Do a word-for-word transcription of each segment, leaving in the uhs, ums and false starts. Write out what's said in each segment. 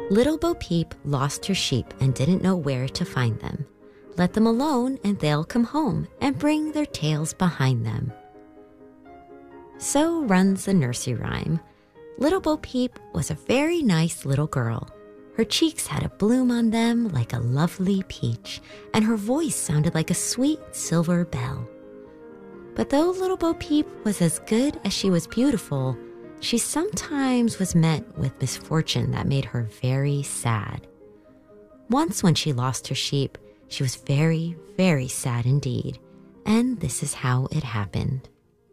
Little Bo Peep lost her sheep and didn't know where to find them. Let them alone and they'll come home and bring their tails behind them. So runs the nursery rhyme. Little Bo Peep was a very nice little girl. Her cheeks had a bloom on them like a lovely peach, and her voice sounded like a sweet silver bell. But though Little Bo Peep was as good as she was beautiful, she sometimes was met with misfortune that made her very sad. Once when she lost her sheep, she was very, very sad indeed, and this is how it happened.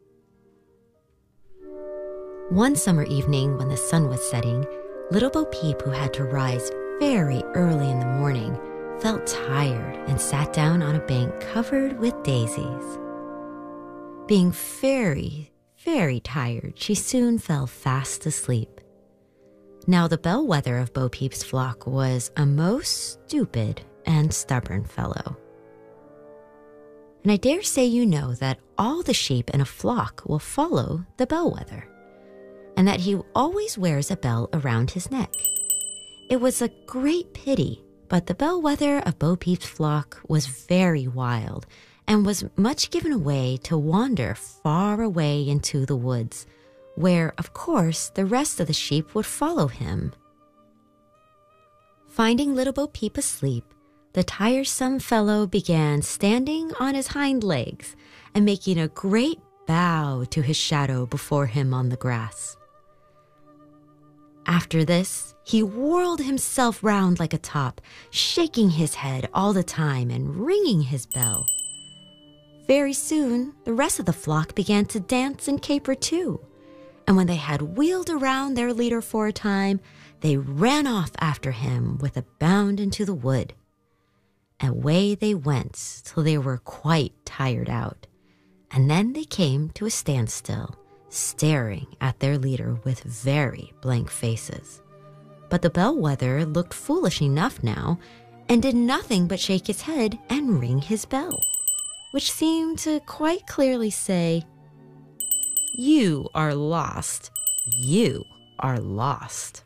One summer evening when the sun was setting, Little Bo Peep, who had to rise very early in the morning, felt tired and sat down on a bank covered with daisies. Being very, very tired, she soon fell fast asleep. Now the bellwether of Bo Peep's flock was a most stupid and stubborn fellow. And I dare say you know that all the sheep in a flock will follow the bellwether, and that he always wears a bell around his neck. It was a great pity, but the bellwether of Bo Peep's flock was very wild and was much given away to wander far away into the woods, where, of course, the rest of the sheep would follow him. Finding Little Bo Peep asleep, the tiresome fellow began standing on his hind legs and making a great bow to his shadow before him on the grass. After this, he whirled himself round like a top, shaking his head all the time and ringing his bell. Very soon, the rest of the flock began to dance and caper too, and when they had wheeled around their leader for a time, they ran off after him with a bound into the wood. Away they went till they were quite tired out, and then they came to a standstill, staring at their leader with very blank faces. But the bellwether looked foolish enough now, and did nothing but shake his head and ring his bell, which seemed to quite clearly say, "You are lost. You are lost."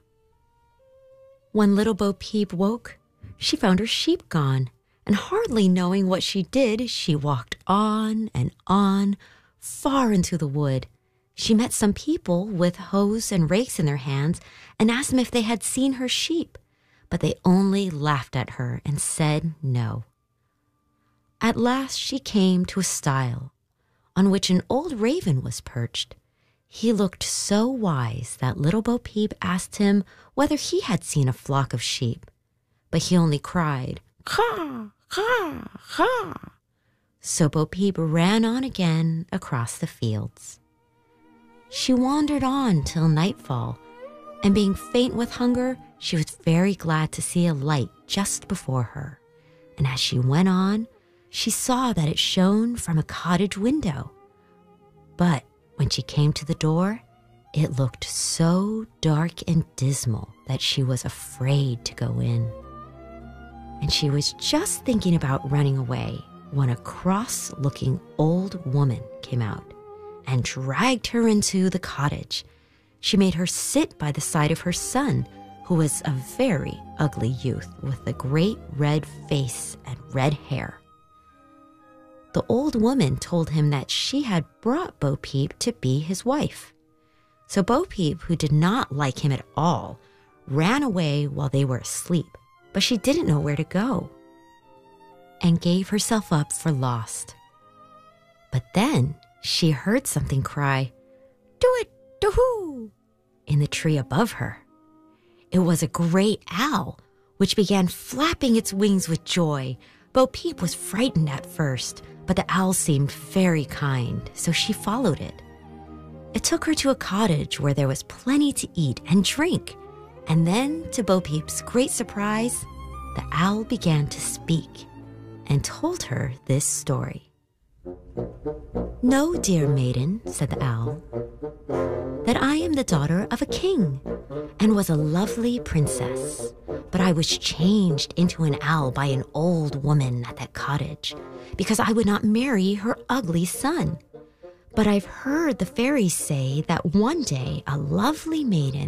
When Little Bo Peep woke, she found her sheep gone, and hardly knowing what she did, she walked on and on, far into the wood. She met some people with hoes and rakes in their hands and asked them if they had seen her sheep, but they only laughed at her and said no. At last she came to a stile on which an old raven was perched. He looked so wise that Little Bo Peep asked him whether he had seen a flock of sheep, but he only cried, "Caw, caw, caw." So Bo Peep ran on again across the fields. She wandered on till nightfall, and being faint with hunger, she was very glad to see a light just before her. And as she went on, she saw that it shone from a cottage window. But when she came to the door, it looked so dark and dismal that she was afraid to go in. And she was just thinking about running away when a cross-looking old woman came out and dragged her into the cottage. She made her sit by the side of her son, who was a very ugly youth with a great red face and red hair. The old woman told him that she had brought Bo Peep to be his wife. So Bo Peep, who did not like him at all, ran away while they were asleep, but she didn't know where to go, and gave herself up for lost. But then she heard something cry, "Do it, do-hoo," in the tree above her. It was a great owl, which began flapping its wings with joy. Bo Peep was frightened at first, but the owl seemed very kind, so she followed it. It took her to a cottage where there was plenty to eat and drink, and then, to Bo Peep's great surprise, the owl began to speak and told her this story. "Know, dear maiden," said the owl, "that I am the daughter of a king and was a lovely princess, but I was changed into an owl by an old woman at that cottage because I would not marry her ugly son. But I've heard the fairies say that one day a lovely maiden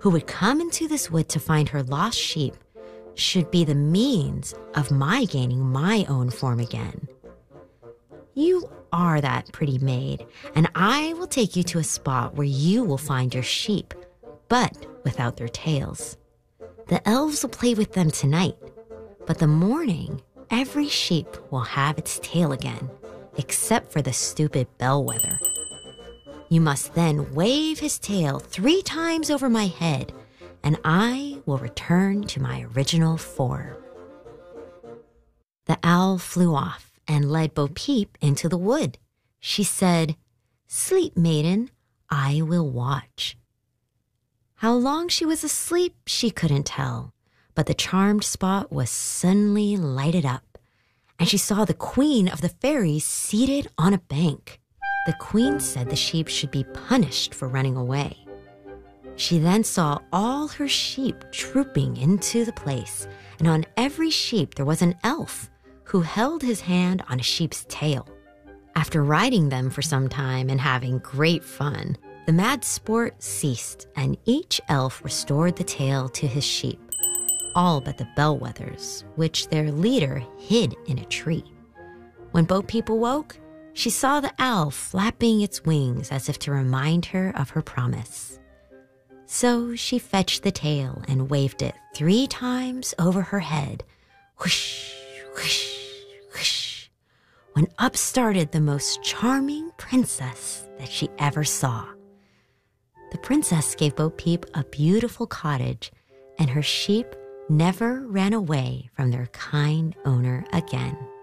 who would come into this wood to find her lost sheep should be the means of my gaining my own form again. You are that pretty maid, and I will take you to a spot where you will find your sheep, but without their tails. The elves will play with them tonight, but the morning, every sheep will have its tail again, except for the stupid bellwether. You must then wave his tail three times over my head, and I will return to my original form. The owl flew off and led Bo Peep into the wood. She said, "Sleep, maiden, I will watch." How long she was asleep, she couldn't tell, but the charmed spot was suddenly lighted up, and she saw the queen of the fairies seated on a bank. The queen said the sheep should be punished for running away. She then saw all her sheep trooping into the place, and on every sheep there was an elf who held his hand on a sheep's tail. After riding them for some time and having great fun, the mad sport ceased, and each elf restored the tail to his sheep, all but the bellwethers, which their leader hid in a tree. When Bo Peep awoke, she saw the owl flapping its wings as if to remind her of her promise. So she fetched the tail and waved it three times over her head, whoosh, whoosh, whoosh, when up started the most charming princess that she ever saw. The princess gave Bo Peep a beautiful cottage, and her sheep never ran away from their kind owner again.